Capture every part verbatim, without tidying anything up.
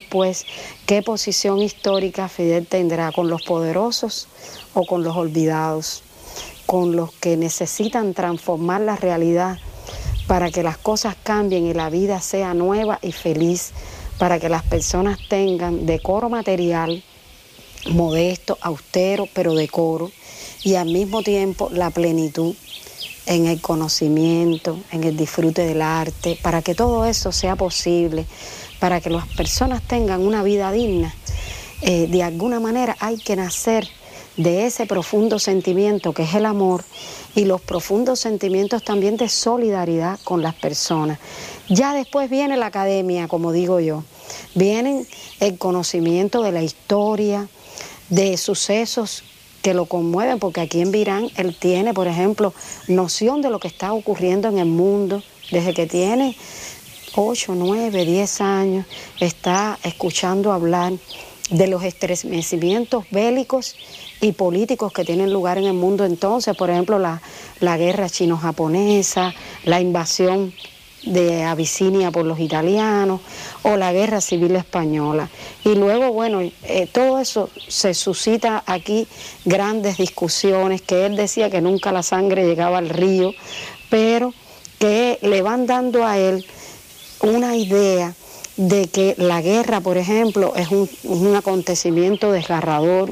después, ¿qué posición histórica Fidel tendrá? ¿Con los poderosos o con los olvidados? ¿Con los que necesitan transformar la realidad para que las cosas cambien y la vida sea nueva y feliz, para que las personas tengan decoro material, modesto, austero, pero decoro, y al mismo tiempo la plenitud en el conocimiento, en el disfrute del arte, para que todo eso sea posible, para que las personas tengan una vida digna? Eh, de alguna manera hay que nacer de ese profundo sentimiento que es el amor y los profundos sentimientos también de solidaridad con las personas. Ya después viene la academia, como digo yo, viene el conocimiento de la historia, de sucesos que lo conmueven, porque aquí en Virán él tiene, por ejemplo, noción de lo que está ocurriendo en el mundo, desde que tiene ocho, nueve, diez años, está escuchando hablar de los estremecimientos bélicos y políticos que tienen lugar en el mundo entonces, por ejemplo, la, la guerra chino-japonesa, la invasión de Abisinia por los italianos o la guerra civil española. Y luego, bueno, eh, todo eso se suscita aquí grandes discusiones, que él decía que nunca la sangre llegaba al río, pero que le van dando a él una idea de que la guerra, por ejemplo, es un, un acontecimiento desgarrador,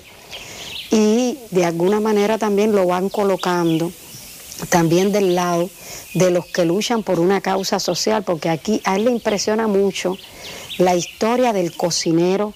y de alguna manera también lo van colocando también del lado de los que luchan por una causa social, porque aquí a él le impresiona mucho la historia del cocinero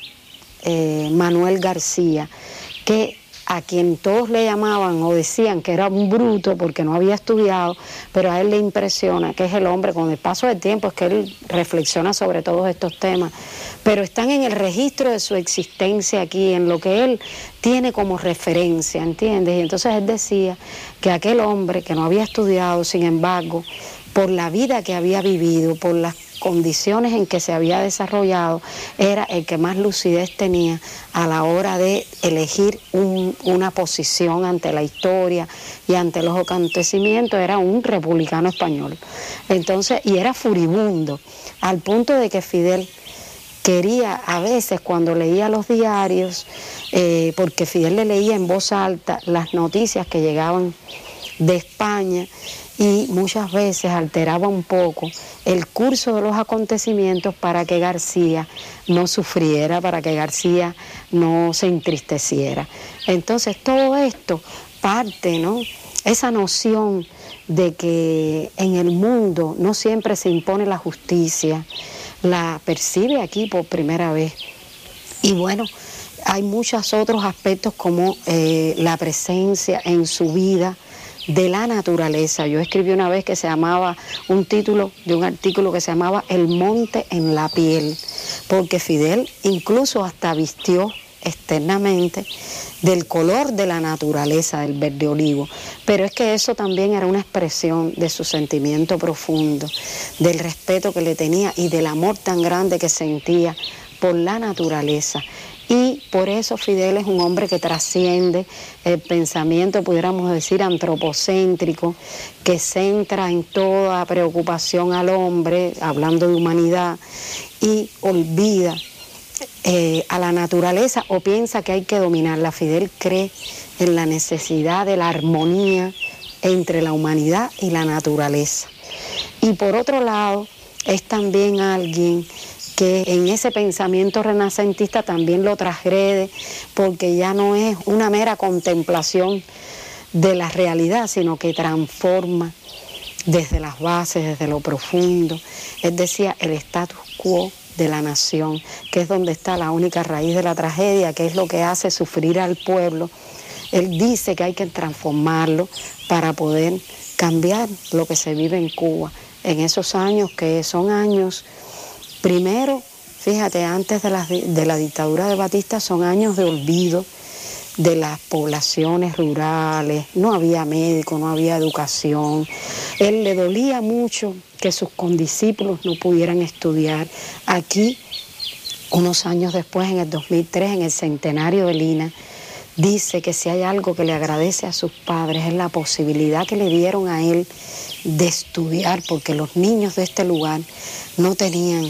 eh, Manuel García, que a quien todos le llamaban o decían que era un bruto porque no había estudiado, pero a él le impresiona que es el hombre, con el paso del tiempo es que él reflexiona sobre todos estos temas, pero están en el registro de su existencia aquí, en lo que él tiene como referencia, ¿entiendes? Y entonces él decía que aquel hombre que no había estudiado, sin embargo, por la vida que había vivido, por las condiciones en que se había desarrollado, era el que más lucidez tenía a la hora de elegir un, una posición ante la historia y ante los acontecimientos. Era un republicano español. Entonces, y era furibundo, al punto de que Fidel quería a veces, cuando leía los diarios, eh, porque Fidel le leía en voz alta las noticias que llegaban de España, y muchas veces alteraba un poco el curso de los acontecimientos para que García no sufriera, para que García no se entristeciera. Entonces todo esto parte, ¿no? Esa noción de que en el mundo no siempre se impone la justicia, la percibe aquí por primera vez. Y bueno, hay muchos otros aspectos como eh, la presencia en su vida de la naturaleza. Yo escribí una vez que se llamaba, un título de un artículo que se llamaba El monte en la piel, porque Fidel incluso hasta vistió externamente del color de la naturaleza, del verde olivo, pero es que eso también era una expresión de su sentimiento profundo, del respeto que le tenía y del amor tan grande que sentía por la naturaleza. Y por eso Fidel es un hombre que trasciende el pensamiento, pudiéramos decir, antropocéntrico, que centra en toda preocupación al hombre, hablando de humanidad, y olvida eh, a la naturaleza o piensa que hay que dominarla. Fidel cree en la necesidad de la armonía entre la humanidad y la naturaleza. Y por otro lado, es también alguien que en ese pensamiento renacentista también lo transgrede, porque ya no es una mera contemplación de la realidad, sino que transforma desde las bases, desde lo profundo. Él decía el status quo de la nación, que es donde está la única raíz de la tragedia, que es lo que hace sufrir al pueblo. Él dice que hay que transformarlo para poder cambiar lo que se vive en Cuba en esos años, que son años, primero, fíjate, antes de la, de la dictadura de Batista, son años de olvido de las poblaciones rurales, no había médicos, no había educación. Él le dolía mucho que sus condiscípulos no pudieran estudiar. Aquí, unos años después, en el dos mil tres, en el centenario de Lina, dice que si hay algo que le agradece a sus padres es la posibilidad que le dieron a él de estudiar, porque los niños de este lugar no tenían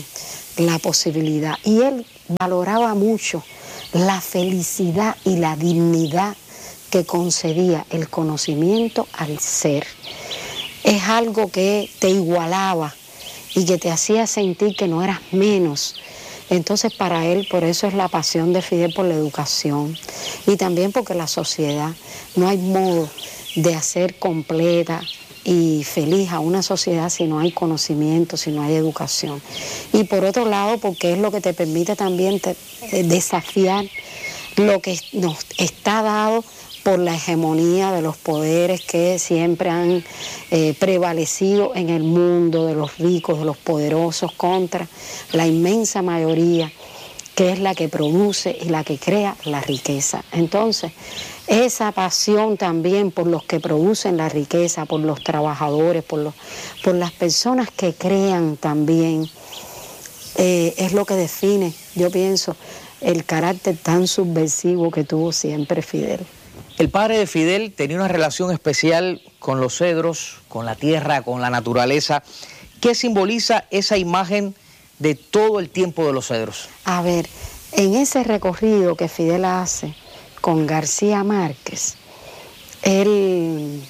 la posibilidad. Y él valoraba mucho la felicidad y la dignidad que concedía el conocimiento al ser. Es algo que te igualaba y que te hacía sentir que no eras menos. Entonces para él, por eso es la pasión de Fidel por la educación. Y también porque la sociedad, no hay modo de hacer completa y feliz a una sociedad si no hay conocimiento, si no hay educación. Y por otro lado, porque es lo que te permite también te, eh, desafiar lo que nos está dado por la hegemonía de los poderes que siempre han eh, prevalecido en el mundo, de los ricos, de los poderosos, contra la inmensa mayoría, que es la que produce y la que crea la riqueza. Entonces, esa pasión también por los que producen la riqueza, por los trabajadores, por, los, por las personas que crean también, eh, es lo que define, yo pienso, el carácter tan subversivo que tuvo siempre Fidel. El padre de Fidel tenía una relación especial con los cedros, con la tierra, con la naturaleza. ¿Qué simboliza esa imagen de todo el tiempo de los cedros? A ver, en ese recorrido que Fidel hace con García Márquez, él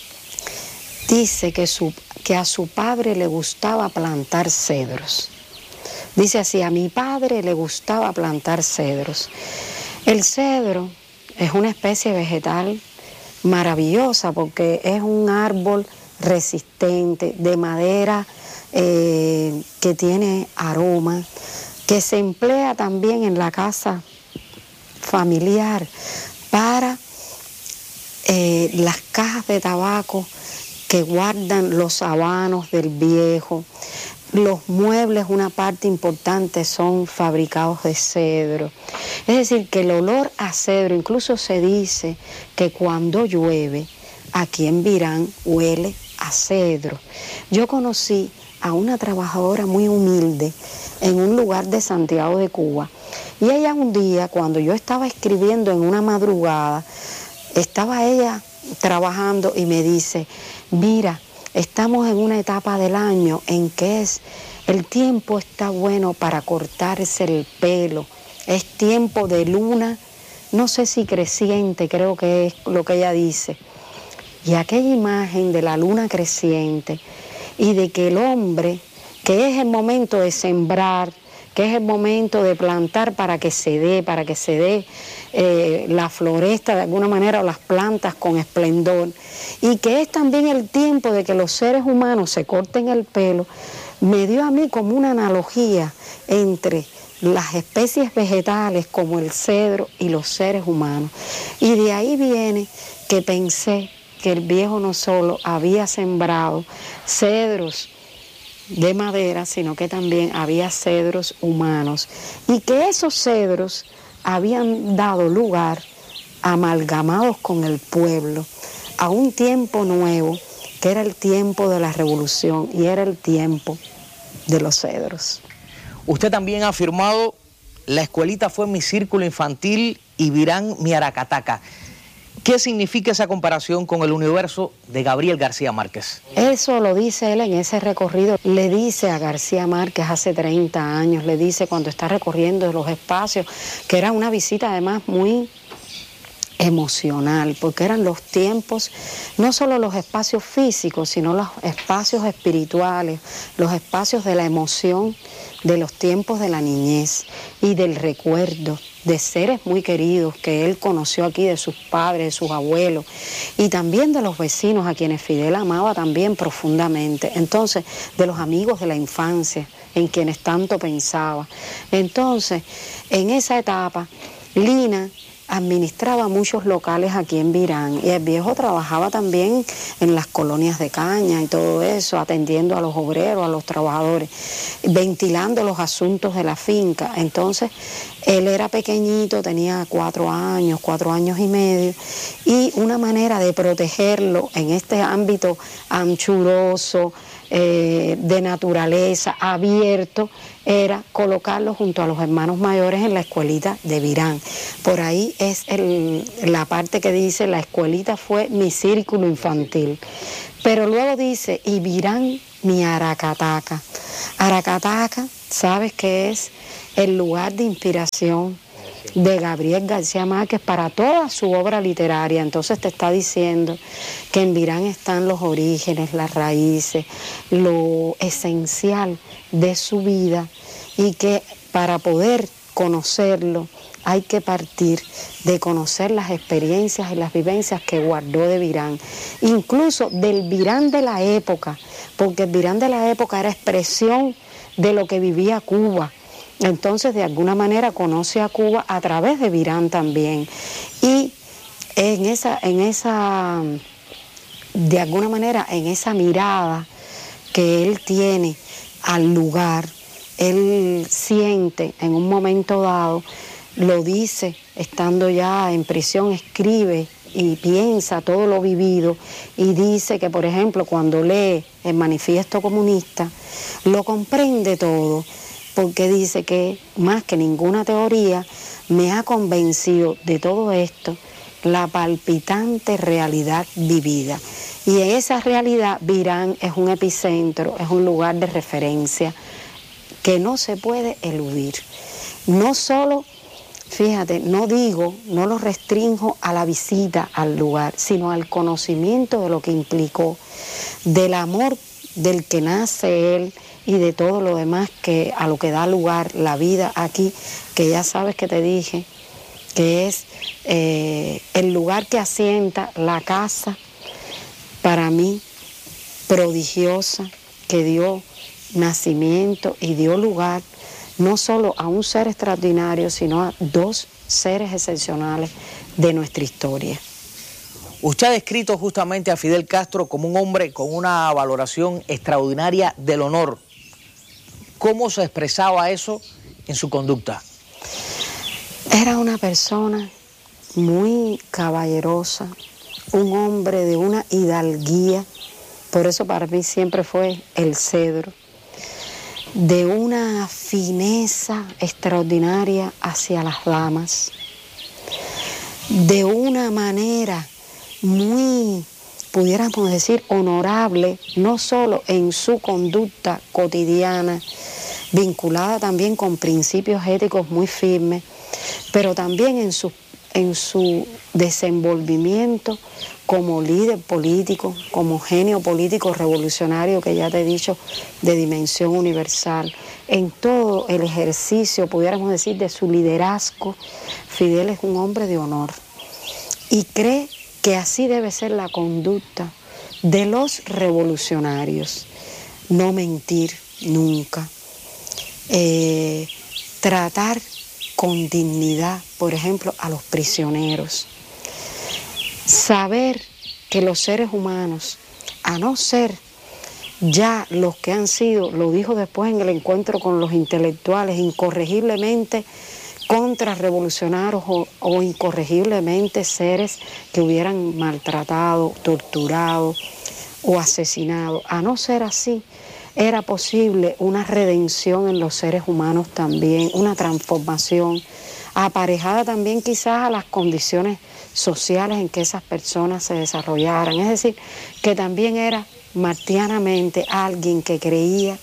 dice que, su, que a su padre le gustaba plantar cedros. Dice así, a mi padre le gustaba plantar cedros. El cedro es una especie vegetal maravillosa porque es un árbol resistente, de madera eh, que tiene aroma, que se emplea también en la casa familiar para eh, las cajas de tabaco que guardan los habanos del viejo. Los muebles, una parte importante, son fabricados de cedro. Es decir, que el olor a cedro, incluso se dice que cuando llueve, aquí en Virán huele a cedro. Yo conocí a una trabajadora muy humilde en un lugar de Santiago de Cuba. Y ella un día, cuando yo estaba escribiendo en una madrugada, estaba ella trabajando y me dice, mira, estamos en una etapa del año en que es, el tiempo está bueno para cortarse el pelo, es tiempo de luna, no sé si creciente, creo que es lo que ella dice. Y aquella imagen de la luna creciente y de que el hombre, que es el momento de sembrar, que es el momento de plantar para que se dé, para que se dé eh, la floresta de alguna manera o las plantas con esplendor, y que es también el tiempo de que los seres humanos se corten el pelo, me dio a mí como una analogía entre las especies vegetales como el cedro y los seres humanos. Y de ahí viene que pensé que el viejo no solo había sembrado cedros de madera, sino que también había cedros humanos y que esos cedros habían dado lugar, amalgamados con el pueblo, a un tiempo nuevo que era el tiempo de la revolución y era el tiempo de los cedros. Usted también ha afirmado, la escuelita fue mi círculo infantil y Virán mi Aracataca. ¿Qué significa esa comparación con el universo de Gabriel García Márquez? Eso lo dice él en ese recorrido. Le dice a García Márquez hace treinta años, le dice cuando está recorriendo los espacios, que era una visita además muy emocional, porque eran los tiempos, no solo los espacios físicos, sino los espacios espirituales, los espacios de la emoción de los tiempos de la niñez y del recuerdo de seres muy queridos que él conoció aquí, de sus padres, de sus abuelos, y también de los vecinos a quienes Fidel amaba también profundamente. Entonces, de los amigos de la infancia, en quienes tanto pensaba. Entonces, en esa etapa, Lina administraba muchos locales aquí en Virán y el viejo trabajaba también en las colonias de caña y todo eso, atendiendo a los obreros, a los trabajadores, ventilando los asuntos de la finca. Entonces él era pequeñito, tenía cuatro años, cuatro años y medio, y una manera de protegerlo en este ámbito anchuroso, eh, de naturaleza, abierto, era colocarlo junto a los hermanos mayores en la escuelita de Virán. Por ahí es el, la parte que dice, la escuelita fue mi círculo infantil. Pero luego dice, y Virán mi Aracataca. Aracataca sabes que es el lugar de inspiración de Gabriel García Márquez para toda su obra literaria. Entonces te está diciendo que en Virán están los orígenes, las raíces, lo esencial de su vida, y que para poder conocerlo hay que partir de conocer las experiencias y las vivencias que guardó de Virán, incluso del Virán de la época, porque el Virán de la época era expresión de lo que vivía Cuba. Entonces, de alguna manera conoce a Cuba a través de Virán también. Y en esa, en esa, de alguna manera, en esa mirada que él tiene al lugar, él siente en un momento dado, lo dice estando ya en prisión, escribe y piensa todo lo vivido, y dice que, por ejemplo, cuando lee el Manifiesto Comunista, lo comprende todo, porque dice que más que ninguna teoría me ha convencido de todo esto la palpitante realidad vivida. Y en esa realidad Virán es un epicentro, es un lugar de referencia que no se puede eludir. No solo, fíjate, no digo, no lo restringo a la visita al lugar, sino al conocimiento de lo que implicó, del amor del que nace él, y de todo lo demás que a lo que da lugar la vida aquí, que ya sabes que te dije, que es eh, el lugar que asienta la casa, para mí, prodigiosa, que dio nacimiento y dio lugar no solo a un ser extraordinario, sino a dos seres excepcionales de nuestra historia. Usted ha descrito justamente a Fidel Castro como un hombre con una valoración extraordinaria del honor. ¿Cómo se expresaba eso en su conducta? Era una persona muy caballerosa, un hombre de una hidalguía, por eso para mí siempre fue el cedro, de una fineza extraordinaria hacia las damas, de una manera muy, pudiéramos decir, honorable, no solo en su conducta cotidiana, vinculada también con principios éticos muy firmes, pero también en su, en su desenvolvimiento como líder político, como genio político revolucionario, que ya te he dicho, de dimensión universal. En todo el ejercicio, pudiéramos decir, de su liderazgo, Fidel es un hombre de honor y cree que así debe ser la conducta de los revolucionarios. No mentir nunca. Eh, tratar con dignidad, por ejemplo, a los prisioneros. Saber que los seres humanos, a no ser ya los que han sido, lo dijo después en el encuentro con los intelectuales, incorregiblemente contrarrevolucionarios o, o incorregiblemente seres que hubieran maltratado, torturado o asesinado, a no ser así, era posible una redención en los seres humanos también, una transformación, aparejada también quizás a las condiciones sociales en que esas personas se desarrollaran. Es decir, que también era martianamente alguien que creía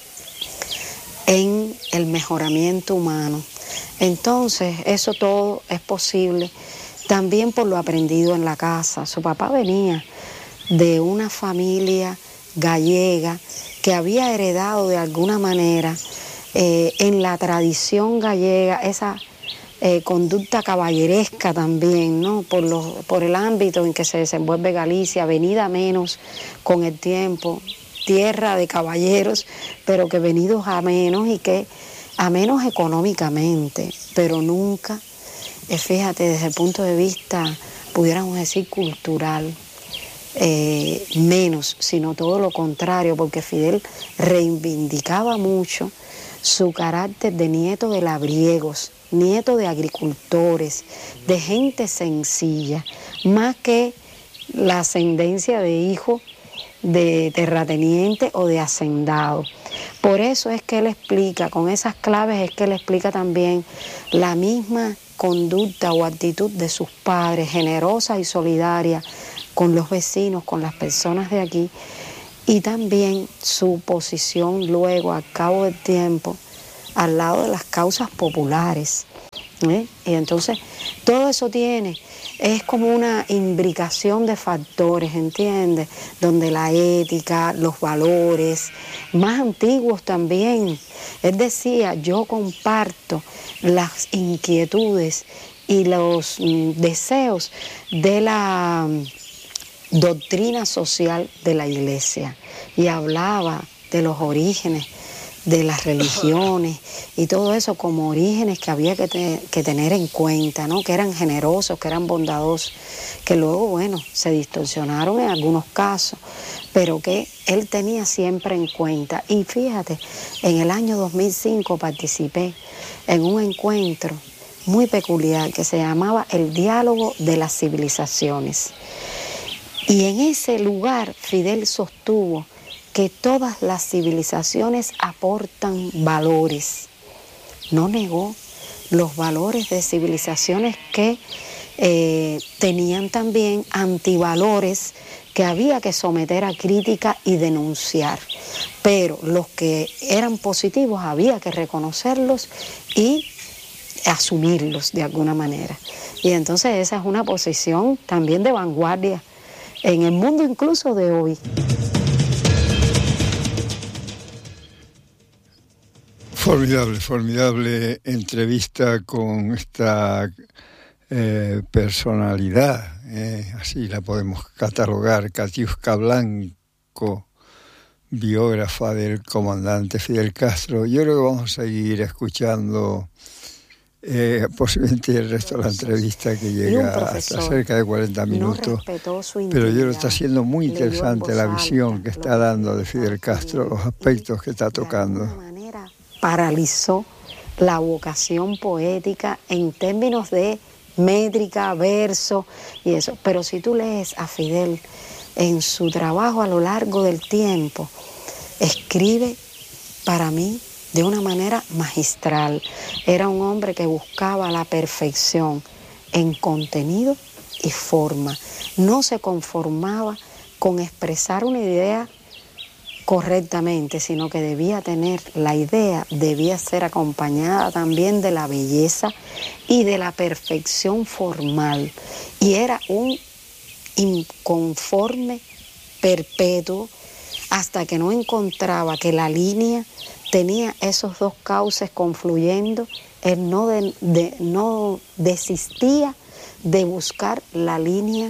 en el mejoramiento humano. Entonces, eso todo es posible también por lo aprendido en la casa. Su papá venía de una familia gallega que había heredado de alguna manera eh, en la tradición gallega esa eh, conducta caballeresca también, ¿no? Por, los, por el ámbito en que se desenvuelve Galicia, venida menos con el tiempo, tierra de caballeros, pero que venidos a menos y que a menos económicamente, pero nunca, eh, fíjate, desde el punto de vista, pudiéramos decir, cultural, Eh, menos, sino todo lo contrario, porque Fidel reivindicaba mucho su carácter de nieto de labriegos, nieto de agricultores, de gente sencilla, más que la ascendencia de hijo de terrateniente o de hacendado. Por eso es que él explica, con esas claves es que él explica también la misma conducta o actitud de sus padres, generosa y solidaria con los vecinos, con las personas de aquí, y también su posición luego, al cabo del tiempo, al lado de las causas populares. ¿eh? Y entonces todo eso tiene, es como una imbricación de factores, ¿entiendes? Donde la ética, los valores, más antiguos también. Él decía, yo comparto las inquietudes y los mm, deseos de la mm, doctrina social de la Iglesia. Y hablaba de los orígenes de las religiones y todo eso como orígenes que había que, te, que tener en cuenta, ¿no? Que eran generosos, que eran bondadosos, que luego, bueno, se distorsionaron en algunos casos, pero que él tenía siempre en cuenta. Y fíjate, en el año dos mil cinco participé en un encuentro muy peculiar que se llamaba el Diálogo de las Civilizaciones. Y en ese lugar Fidel sostuvo que todas las civilizaciones aportan valores. No negó los valores de civilizaciones que eh, tenían también antivalores que había que someter a crítica y denunciar. Pero los que eran positivos había que reconocerlos y asumirlos de alguna manera. Y entonces esa es una posición también de vanguardia en el mundo incluso de hoy. Formidable, formidable entrevista con esta eh, personalidad, eh, así la podemos catalogar, Katiuska Blanco, biógrafa del comandante Fidel Castro. Yo creo que vamos a seguir escuchando eh, posiblemente el resto de la entrevista, que llega hasta cerca de cuarenta minutos, no, pero yo lo está haciendo muy interesante la visión que está dando de Fidel Castro, los aspectos que está tocando. Paralizó la vocación poética en términos de métrica, verso y eso. Pero si tú lees a Fidel en su trabajo a lo largo del tiempo, escribe para mí de una manera magistral. Era un hombre que buscaba la perfección en contenido y forma. No se conformaba con expresar una idea correctamente, sino que debía tener, la idea debía ser acompañada también de la belleza y de la perfección formal. Y era un inconforme perpetuo hasta que no encontraba que la línea tenía esos dos cauces confluyendo. Él no, de, de, no desistía de buscar la línea,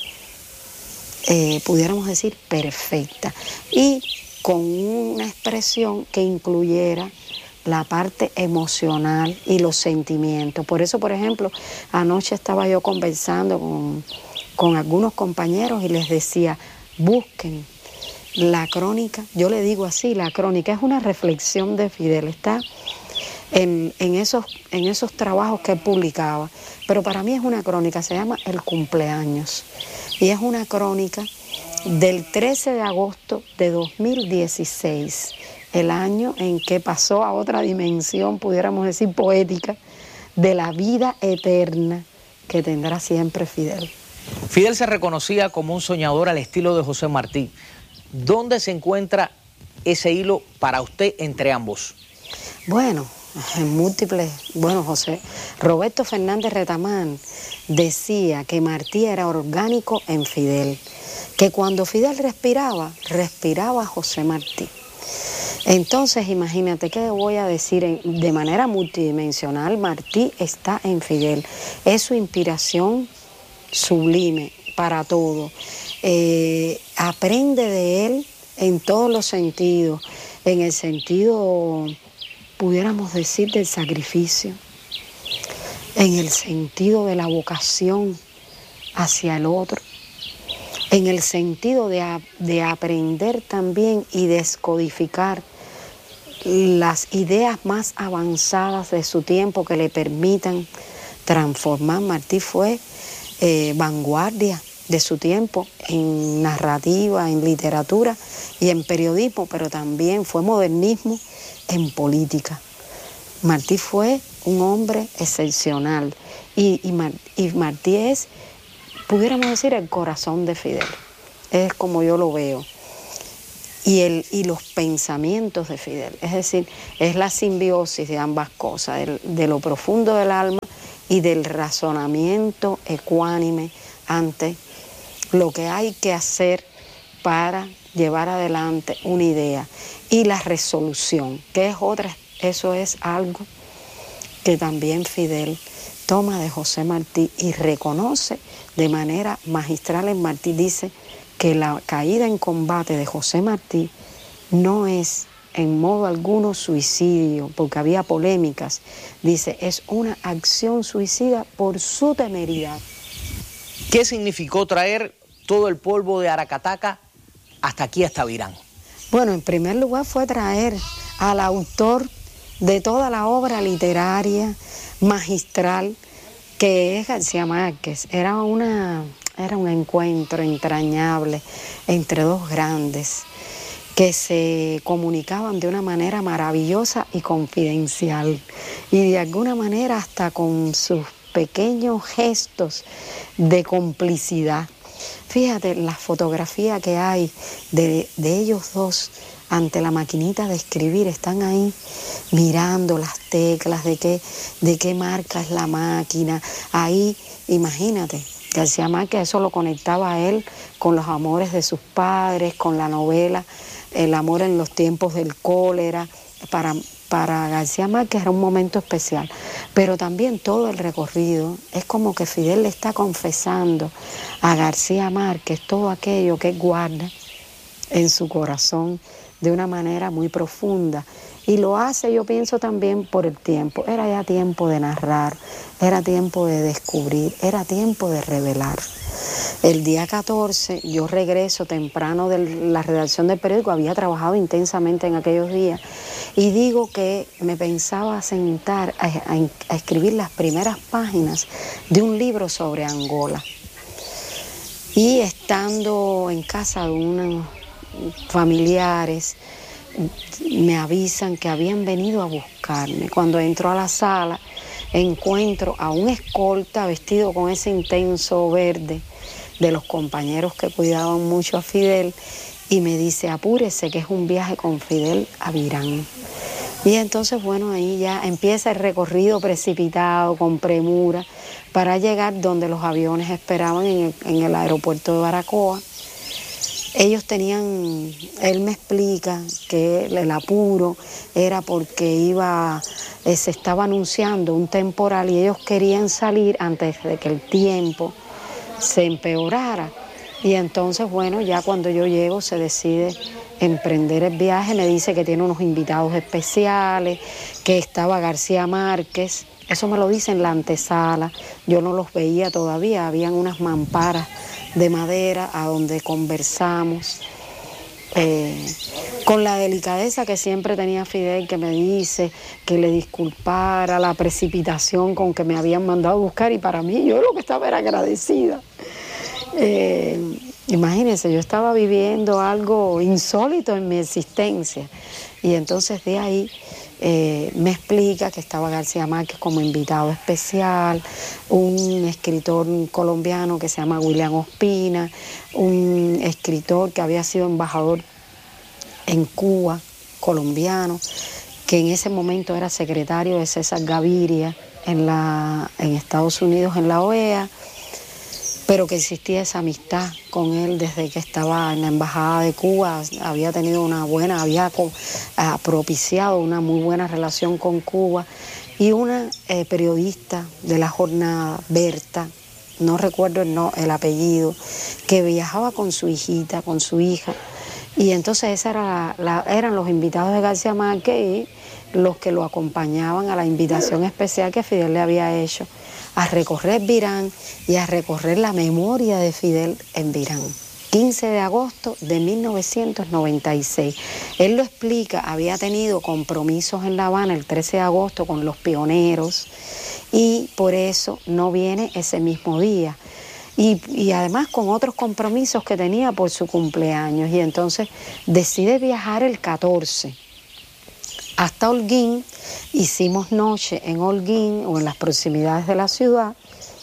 eh, pudiéramos decir, perfecta. Y con una expresión que incluyera la parte emocional y los sentimientos. Por eso, por ejemplo, anoche estaba yo conversando con, con algunos compañeros y les decía, busquen la crónica, yo le digo así, la crónica es una reflexión de Fidel, está en, en, esos, en esos trabajos que él publicaba, pero para mí es una crónica, se llama El Cumpleaños, y es una crónica del trece de agosto de dos mil dieciséis, el año en que pasó a otra dimensión, pudiéramos decir poética, de la vida eterna que tendrá siempre Fidel. Fidel se reconocía como un soñador al estilo de José Martí. ¿Dónde se encuentra ese hilo para usted entre ambos? Bueno, en múltiples, bueno, José Roberto Fernández Retamán decía que Martí era orgánico en Fidel, que cuando Fidel respiraba, respiraba José Martí. Entonces, imagínate qué voy a decir, en, de manera multidimensional, Martí está en Fidel, es su inspiración sublime para todo. Eh, aprende de él en todos los sentidos, en el sentido, pudiéramos decir, del sacrificio, en el sentido de la vocación hacia el otro, en el sentido de, de aprender también y descodificar las ideas más avanzadas de su tiempo que le permitan transformar. Martí fue eh, vanguardia de su tiempo en narrativa, en literatura y en periodismo, pero también fue modernismo en política. Martí fue un hombre excepcional y, y, Mar, y Martí es, pudiéramos decir, el corazón de Fidel. Es como yo lo veo. y, el, y los pensamientos de Fidel. Es decir, es la simbiosis de ambas cosas, de, de lo profundo del alma y del razonamiento ecuánime ante lo que hay que hacer para llevar adelante una idea. Y la resolución, que es otra, eso es algo que también Fidel toma de José Martí y reconoce de manera magistral en Martí. Dice que la caída en combate de José Martí no es en modo alguno suicidio, porque había polémicas. Dice, es una acción suicida por su temeridad. ¿Qué significó traer todo el polvo de Aracataca hasta aquí, hasta Virán? Bueno, en primer lugar fue traer al autor de toda la obra literaria magistral que es García Márquez. Era, una, era un encuentro entrañable entre dos grandes que se comunicaban de una manera maravillosa y confidencial, y de alguna manera hasta con sus pequeños gestos de complicidad. Fíjate la fotografía que hay de, de ellos dos ante la maquinita de escribir, están ahí mirando las teclas, de qué, de qué marca es la máquina. Ahí, imagínate, García Márquez eso lo conectaba a él con los amores de sus padres, con la novela El amor en los tiempos del cólera. Para, para García Márquez era un momento especial, pero también todo el recorrido es como que Fidel le está confesando a García Márquez todo aquello que guarda en su corazón de una manera muy profunda, y lo hace, yo pienso, también por el tiempo. Era ya tiempo de narrar, era tiempo de descubrir, era tiempo de revelar. El día catorce yo regreso temprano de la redacción del periódico, había trabajado intensamente en aquellos días, y digo que me pensaba sentar a, a, a escribir las primeras páginas de un libro sobre Angola. Y estando en casa de unos familiares, me avisan que habían venido a buscarme. Cuando entro a la sala, encuentro a un escolta vestido con ese intenso verde de los compañeros que cuidaban mucho a Fidel, y me dice, apúrese que es un viaje con Fidel a Virán. Y entonces, bueno, ahí ya empieza el recorrido precipitado, con premura, para llegar donde los aviones esperaban en el, en el aeropuerto de Baracoa. Ellos tenían, él me explica que el apuro era porque iba, eh, se estaba anunciando un temporal y ellos querían salir antes de que el tiempo se empeorara. Y entonces, bueno, ya cuando yo llego se decide emprender el viaje. Me dice que tiene unos invitados especiales, que estaba García Márquez. Eso me lo dice en la antesala. Yo no los veía todavía, habían unas mamparas de madera a donde conversamos. Eh, con la delicadeza que siempre tenía Fidel, que me dice que le disculpara la precipitación con que me habían mandado a buscar, y para mí yo lo que estaba era agradecida. Eh, imagínense, yo estaba viviendo algo insólito en mi existencia, y entonces de ahí eh, me explica que estaba García Márquez como invitado especial, un escritor colombiano que se llama William Ospina, un escritor que había sido embajador en Cuba, colombiano, que en ese momento era secretario de César Gaviria en, la, en Estados Unidos, en la O E A, pero que existía esa amistad con él desde que estaba en la Embajada de Cuba. Había tenido una buena, había uh, propiciado una muy buena relación con Cuba. Y una eh, periodista de La Jornada, Berta, no recuerdo el, no, el apellido, que viajaba con su hijita, con su hija. Y entonces esa era la, la, eran los invitados de García Márquez y los que lo acompañaban a la invitación especial que Fidel le había hecho a recorrer Virán y a recorrer la memoria de Fidel en Virán. quince de agosto de mil novecientos noventa y seis. Él lo explica, había tenido compromisos en La Habana el trece de agosto con los pioneros y por eso no viene ese mismo día. Y, y además con otros compromisos que tenía por su cumpleaños. Y entonces decide viajar el catorce hasta Holguín. Hicimos noche en Holguín o en las proximidades de la ciudad,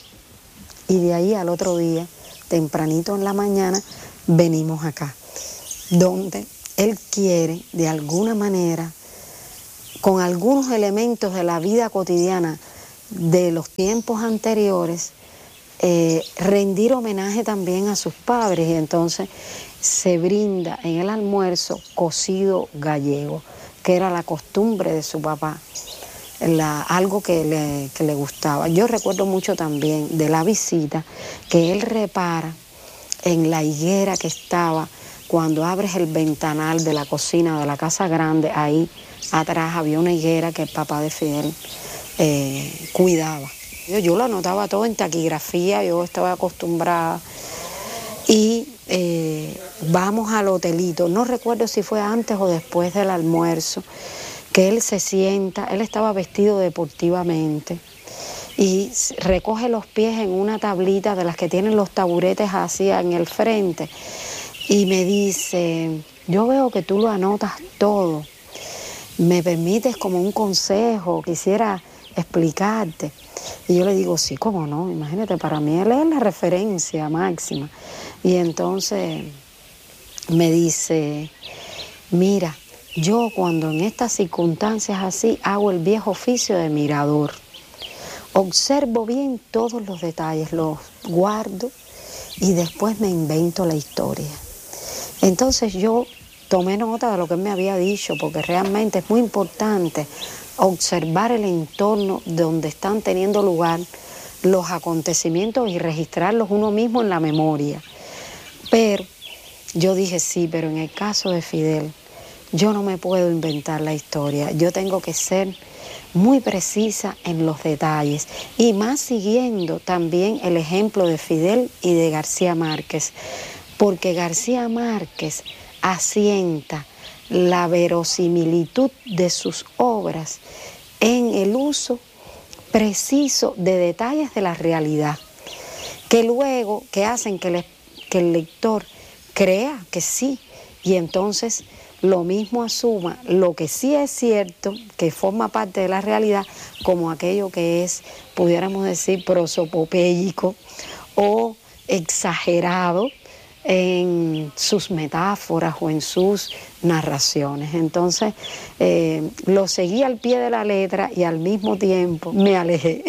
y de ahí al otro día, tempranito en la mañana, venimos acá, donde él quiere, de alguna manera, con algunos elementos de la vida cotidiana de los tiempos anteriores, eh, rendir homenaje también a sus padres, y entonces se brinda en el almuerzo cocido gallego, que era la costumbre de su papá, la, algo que le, que le gustaba. Yo recuerdo mucho también de la visita que él repara en la higuera que estaba, cuando abres el ventanal de la cocina de la casa grande, ahí atrás había una higuera que el papá de Fidel eh, cuidaba. Yo, yo lo anotaba todo en taquigrafía, yo estaba acostumbrada. Y eh, vamos al hotelito, no recuerdo si fue antes o después del almuerzo, que él se sienta, él estaba vestido deportivamente y recoge los pies en una tablita de las que tienen los taburetes así en el frente y me dice, yo veo que tú lo anotas todo, ¿me permites como un consejo? Quisiera explicarte. Y yo le digo, sí, cómo no, imagínate, para mí él es la referencia máxima. Y entonces me dice, mira, yo cuando en estas circunstancias así hago el viejo oficio de mirador. Observo bien todos los detalles, los guardo y después me invento la historia. Entonces yo tomé nota de lo que él me había dicho, porque realmente es muy importante observar el entorno donde están teniendo lugar los acontecimientos y registrarlos uno mismo en la memoria. Pero yo dije, sí, pero en el caso de Fidel, yo no me puedo inventar la historia, yo tengo que ser muy precisa en los detalles y más siguiendo también el ejemplo de Fidel y de García Márquez, porque García Márquez asienta la verosimilitud de sus obras en el uso preciso de detalles de la realidad, que luego que hacen que, le, que el lector crea que sí, y entonces lo mismo asuma lo que sí es cierto, que forma parte de la realidad, como aquello que es, pudiéramos decir, prosopopéyico o exagerado en sus metáforas o en sus narraciones. Entonces eh, lo seguí al pie de la letra y al mismo tiempo me alejé.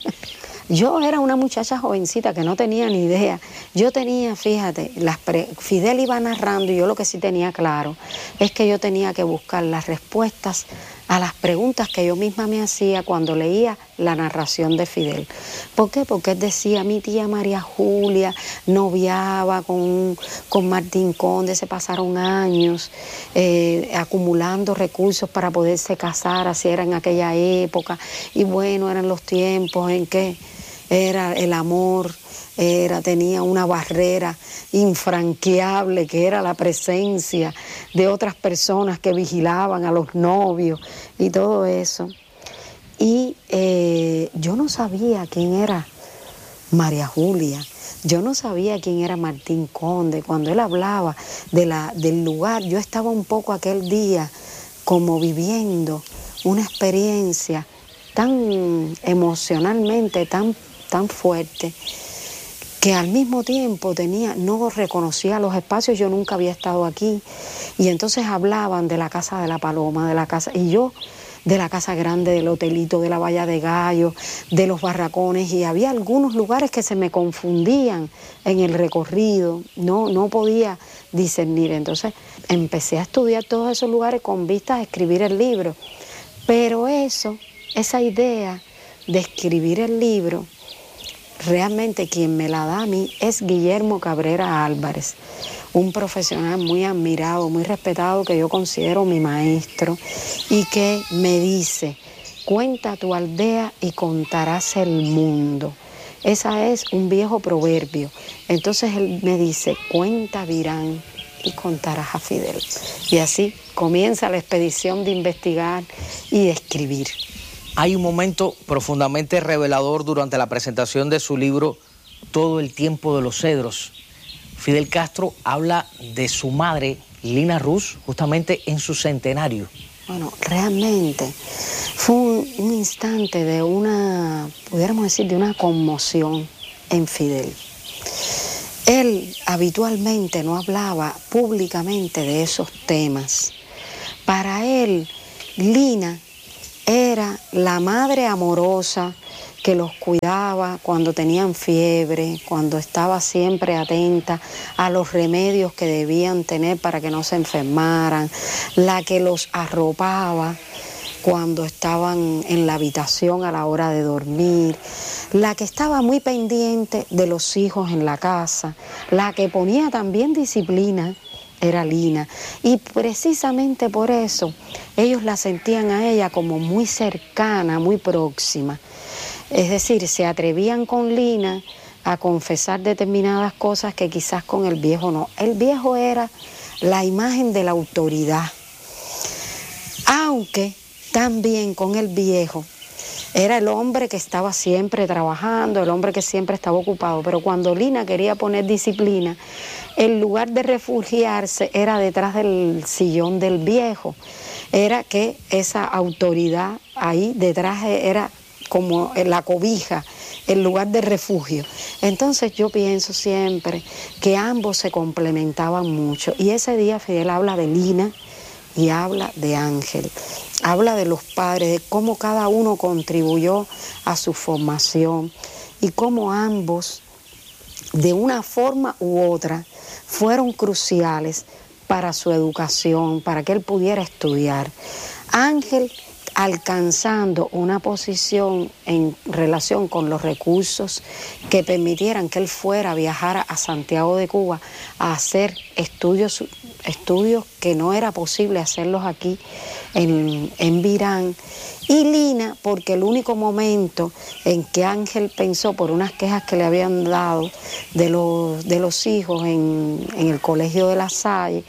Yo era una muchacha jovencita que no tenía ni idea. Yo tenía, fíjate, las pre... Fidel iba narrando y yo lo que sí tenía claro es que yo tenía que buscar las respuestas a las preguntas que yo misma me hacía cuando leía la narración de Fidel. ¿Por qué? Porque él decía, mi tía María Julia noviaba con, con Martín Conde, se pasaron años eh, acumulando recursos para poderse casar, así era en aquella época, y bueno, eran los tiempos en que era el amor, era, tenía una barrera infranqueable que era la presencia de otras personas que vigilaban a los novios y todo eso. Y eh, yo no sabía quién era María Julia, yo no sabía quién era Martín Conde. Cuando él hablaba de la, del lugar, yo estaba un poco aquel día como viviendo una experiencia tan emocionalmente, tan tan fuerte, que al mismo tiempo tenía, no reconocía los espacios, yo nunca había estado aquí, y entonces hablaban de la Casa de la Paloma, de la casa, y yo de la Casa Grande, del Hotelito, de la Valla de Gallo, de los barracones, y había algunos lugares que se me confundían en el recorrido, no, no podía discernir. Entonces empecé a estudiar todos esos lugares con vistas a escribir el libro, pero eso, esa idea de escribir el libro, realmente quien me la da a mí es Guillermo Cabrera Álvarez, un profesional muy admirado, muy respetado, que yo considero mi maestro, y que me dice, cuenta tu aldea y contarás el mundo. Ese es un viejo proverbio. Entonces él me dice, cuenta Virán y contarás a Fidel. Y así comienza la expedición de investigar y de escribir. Hay un momento profundamente revelador durante la presentación de su libro Todo el tiempo de los cedros. Fidel Castro habla de su madre, Lina Ruz, justamente en su centenario. Bueno, realmente fue un, un instante de una, pudiéramos decir, de una conmoción en Fidel. él habitualmente no hablaba públicamente de esos temas. Para él, Lina era la madre amorosa que los cuidaba cuando tenían fiebre, cuando estaba siempre atenta a los remedios que debían tener para que no se enfermaran, la que los arropaba cuando estaban en la habitación a la hora de dormir, la que estaba muy pendiente de los hijos en la casa, la que ponía también disciplina, era Lina. Y precisamente por eso ellos la sentían a ella como muy cercana, muy próxima. Es decir, se atrevían con Lina a confesar determinadas cosas que quizás con el viejo no. El viejo era la imagen de la autoridad, aunque también con el viejo era el hombre que estaba siempre trabajando, el hombre que siempre estaba ocupado. Pero cuando Lina quería poner disciplina, el lugar de refugiarse era detrás del sillón del viejo. Era que esa autoridad ahí detrás era como la cobija, el lugar de refugio. Entonces yo pienso siempre que ambos se complementaban mucho. Y ese día Fidel habla de Lina y habla de Ángel. Habla de los padres, de cómo cada uno contribuyó a su formación y cómo ambos, de una forma u otra, fueron cruciales para su educación, para que él pudiera estudiar. Ángel alcanzando una posición en relación con los recursos que permitieran que él fuera a viajar a Santiago de Cuba a hacer estudios, estudios que no era posible hacerlos aquí en, en Virán. Y Lina, porque el único momento en que Ángel pensó por unas quejas que le habían dado de los, de los hijos en, en el colegio de La Salle,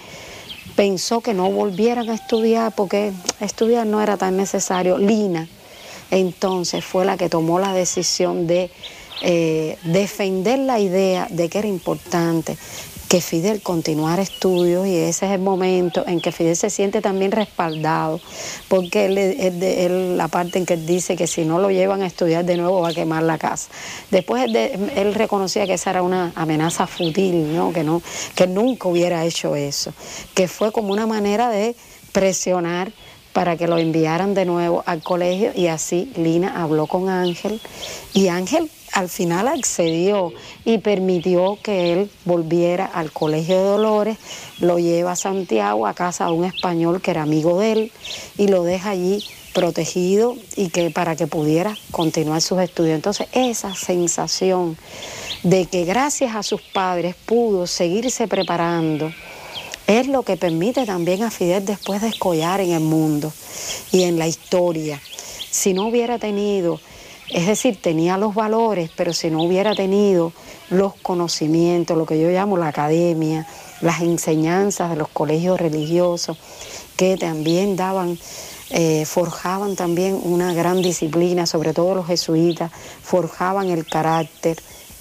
pensó que no volvieran a estudiar porque estudiar no era tan necesario. Lina entonces fue la que tomó la decisión de eh, defender la idea de que era importante que Fidel continuara estudios, y ese es el momento en que Fidel se siente también respaldado, porque él, él, él, la parte en que él dice que si no lo llevan a estudiar de nuevo va a quemar la casa. Después él, él reconocía que esa era una amenaza fútil, ¿no? Que, no, que nunca hubiera hecho eso, que fue como una manera de presionar para que lo enviaran de nuevo al colegio, y así Lina habló con Ángel, y Ángel al final accedió y permitió que él volviera al Colegio de Dolores, lo lleva a Santiago, a casa de un español que era amigo de él, y lo deja allí protegido y que para que pudiera continuar sus estudios. Entonces esa sensación de que gracias a sus padres pudo seguirse preparando es lo que permite también a Fidel después descollar en el mundo y en la historia. Si no hubiera tenido, es decir, tenía los valores, pero si no hubiera tenido los conocimientos, lo que yo llamo la academia, las enseñanzas de los colegios religiosos, que también daban, eh, forjaban también una gran disciplina, sobre todo los jesuitas, forjaban el carácter,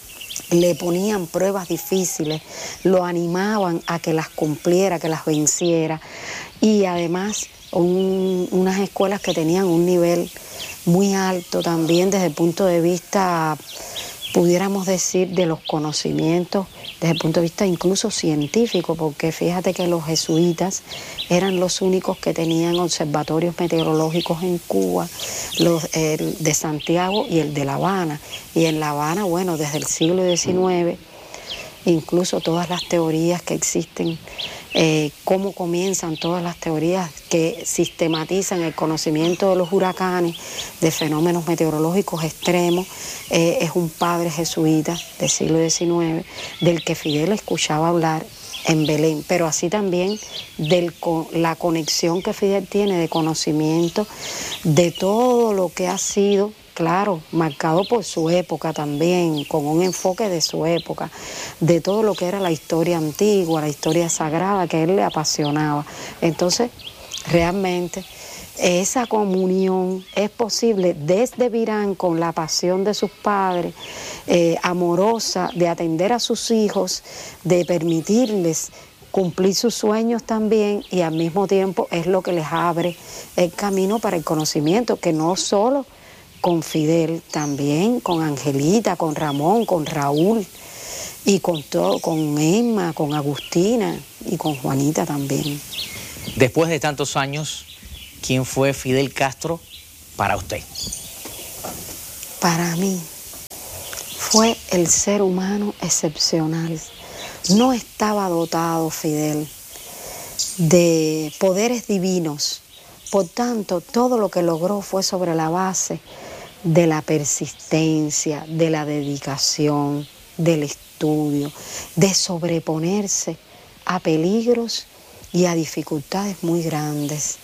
le ponían pruebas difíciles, lo animaban a que las cumpliera, que las venciera, y además un, unas escuelas que tenían un nivel muy alto también desde el punto de vista, pudiéramos decir, de los conocimientos, desde el punto de vista incluso científico, porque fíjate que los jesuitas eran los únicos que tenían observatorios meteorológicos en Cuba, los el de Santiago y el de La Habana. Y en La Habana, bueno, desde el siglo diecinueve, incluso todas las teorías que existen, eh, cómo comienzan todas las teorías que sistematizan el conocimiento de los huracanes, de fenómenos meteorológicos extremos, eh, es un padre jesuita del siglo diecinueve, del que Fidel escuchaba hablar en Belén, pero así también de la conexión que Fidel tiene de conocimiento de todo lo que ha sido, claro, marcado por su época también, con un enfoque de su época, de todo lo que era la historia antigua, la historia sagrada que a él le apasionaba. Entonces, realmente, esa comunión es posible desde Virán con la pasión de sus padres, eh, amorosa, de atender a sus hijos, de permitirles cumplir sus sueños también, y al mismo tiempo es lo que les abre el camino para el conocimiento, que no solo con Fidel, también con Angelita, con Ramón, con Raúl Y con todo, con Emma, con Agustina y con Juanita también. Después de tantos años, ¿quién fue Fidel Castro para usted? Para mí fue el ser humano excepcional. No estaba dotado Fidel de poderes divinos. Por tanto, todo lo que logró fue sobre la base de la persistencia, de la dedicación, del estudio, de sobreponerse a peligros y a dificultades muy grandes.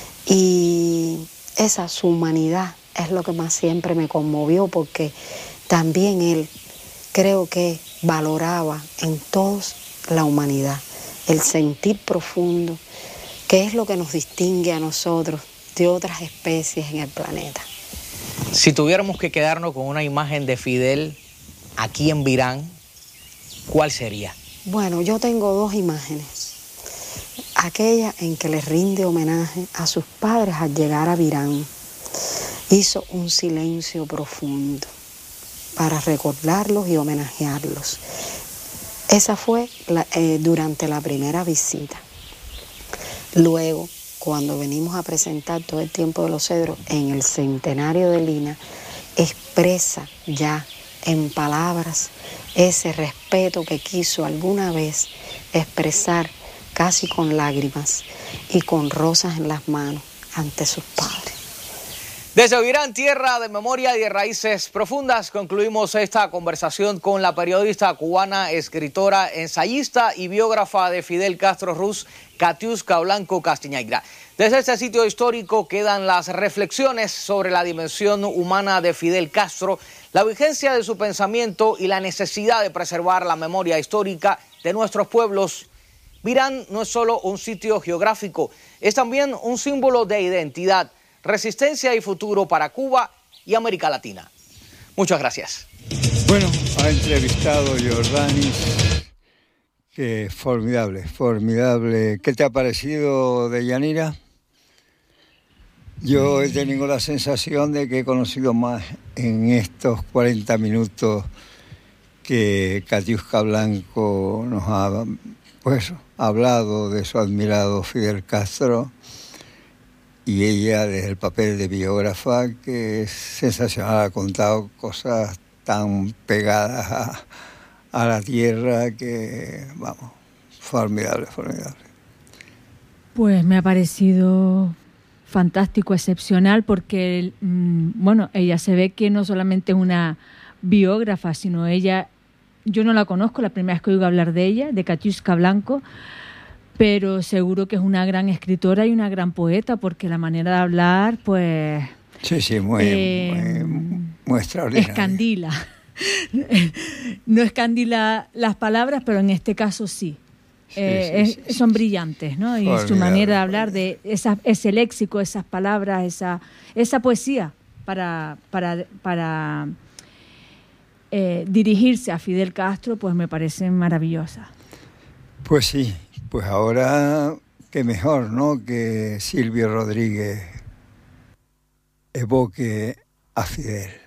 Y esa su humanidad es lo que más siempre me conmovió, porque también él creo que valoraba en todos la humanidad, el sentir profundo, que es lo que nos distingue a nosotros de otras especies en el planeta. Si tuviéramos que quedarnos con una imagen de Fidel aquí en Virán, ¿cuál sería? Bueno, yo tengo dos imágenes. Aquella en que le rinde homenaje a sus padres al llegar a Virán. Hizo un silencio profundo para recordarlos y homenajearlos. Esa fue la, eh, durante la primera visita. Luego, cuando venimos a presentar Todo el tiempo de los cedros en el centenario de Lina, expresa ya en palabras ese respeto que quiso alguna vez expresar casi con lágrimas y con rosas en las manos ante sus padres. Desde Virán, tierra de memoria y de raíces profundas, concluimos esta conversación con la periodista cubana, escritora, ensayista y biógrafa de Fidel Castro Ruz, Katiuska Blanco Castiñeira. Desde este sitio histórico quedan las reflexiones sobre la dimensión humana de Fidel Castro, la vigencia de su pensamiento y la necesidad de preservar la memoria histórica de nuestros pueblos. Virán no es solo un sitio geográfico, es también un símbolo de identidad, resistencia y futuro para Cuba y América Latina. Muchas gracias. Bueno, ha entrevistado Jordanis, que formidable, formidable. ¿Qué te ha parecido, Deyanira? Yo he tenido la sensación de que he conocido más en estos cuarenta minutos que Katiuska Blanco nos ha pues, hablado de su admirado Fidel Castro, y ella desde el papel de biógrafa, que es sensacional, ha contado cosas tan pegadas a, a la tierra que, vamos, formidable, formidable. Pues me ha parecido fantástico, excepcional, porque, bueno, ella se ve que no solamente es una biógrafa, sino ella, yo no la conozco, la primera vez que oigo hablar de ella, de Katiuska Blanco, pero seguro que es una gran escritora y una gran poeta, porque la manera de hablar, pues... Sí, sí, muy, eh, muy, muy extraordinaria. Escandila. No escandila las palabras, pero en este caso sí. Sí, eh, sí, es, sí son sí, brillantes, ¿no? Y su manera de hablar, de esa, ese léxico, esas palabras, esa, esa poesía para, para, para eh, dirigirse a Fidel Castro, pues me parece maravillosa. Pues sí. Pues ahora, qué mejor, ¿no?, que Silvio Rodríguez evoque a Fidel.